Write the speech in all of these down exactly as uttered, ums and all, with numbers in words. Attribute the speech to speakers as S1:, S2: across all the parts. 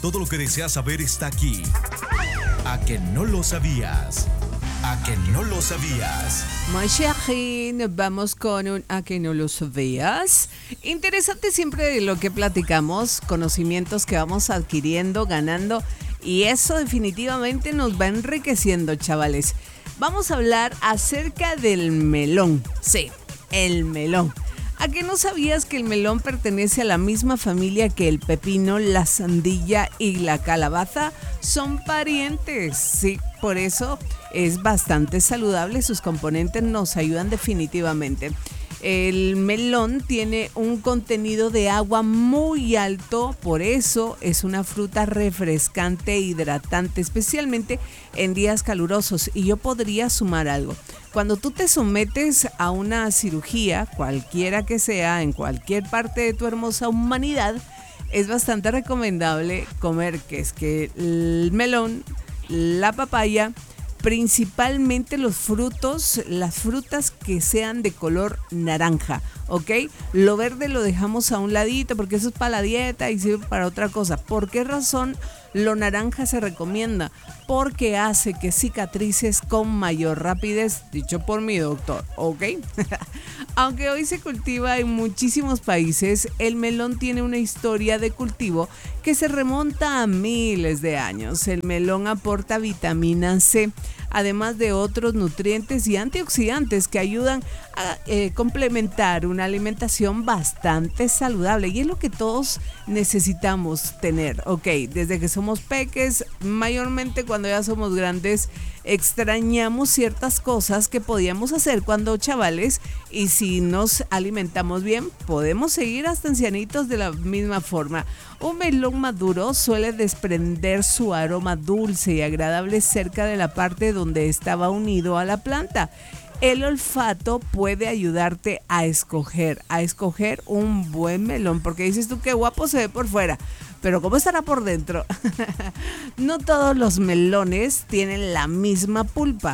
S1: Todo lo que deseas saber está aquí. ¿A que no lo sabías? ¿A que no lo sabías?
S2: My chérie, nos vamos con un ¿a que no lo sabías? Interesante siempre de lo que platicamos, conocimientos que vamos adquiriendo, ganando, y eso definitivamente nos va enriqueciendo, chavales. Vamos a hablar acerca del melón. Sí, el melón. ¿A que no sabías que el melón pertenece a la misma familia que el pepino, la sandía y la calabaza? Son parientes, sí, por eso es bastante saludable, sus componentes nos ayudan definitivamente. El melón tiene un contenido de agua muy alto, por eso es una fruta refrescante e hidratante, especialmente en días calurosos. Y yo podría sumar algo. Cuando tú te sometes a una cirugía, cualquiera que sea, en cualquier parte de tu hermosa humanidad, es bastante recomendable comer, que es que el melón, la papaya, principalmente los frutos, las frutas que sean de color naranja, ¿ok? Lo verde lo dejamos a un ladito porque eso es para la dieta y sirve para otra cosa. ¿Por qué razón lo naranja se recomienda? Porque hace que cicatrices con mayor rapidez, dicho por mi doctor, ¿ok? Aunque hoy se cultiva en muchísimos países, el melón tiene una historia de cultivo que se remonta a miles de años. El melón aporta vitamina C, además de otros nutrientes y antioxidantes que ayudan a eh, complementar una alimentación bastante saludable, y es lo que todos necesitamos tener, ok, desde que somos peques, mayormente cuando ya somos grandes extrañamos ciertas cosas que podíamos hacer cuando chavales, y si nos alimentamos bien podemos seguir hasta ancianitos de la misma forma. Un melón maduro suele desprender su aroma dulce y agradable cerca de la parte donde estaba unido a la planta. El olfato puede ayudarte a escoger, a escoger un buen melón, porque dices tú qué guapo se ve por fuera, pero ¿cómo estará por dentro? No todos los melones tienen la misma pulpa.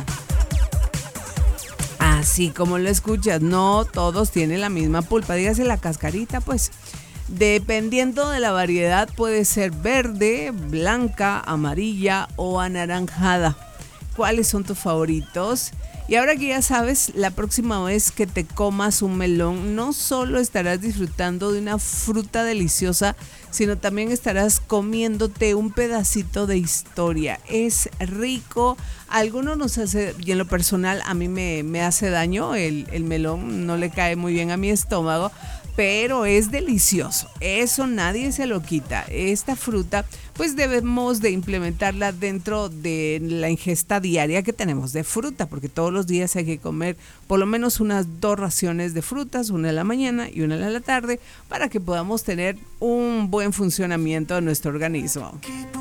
S2: Así como lo escuchas, no todos tienen la misma pulpa, dígase la cascarita, pues. Dependiendo de la variedad puede ser verde, blanca, amarilla o anaranjada. ¿Cuáles son tus favoritos? Y ahora que ya sabes, la próxima vez que te comas un melón, no solo estarás disfrutando de una fruta deliciosa, sino también estarás comiéndote un pedacito de historia. Es rico, a algunos nos hace, y en lo personal a mí me, me hace daño, el, el melón no le cae muy bien a mi estómago, pero es delicioso, eso nadie se lo quita. Esta fruta pues debemos de implementarla dentro de la ingesta diaria que tenemos de fruta, porque todos los días hay que comer por lo menos unas dos raciones de frutas, una en la mañana y una en la tarde, para que podamos tener un buen funcionamiento de nuestro organismo.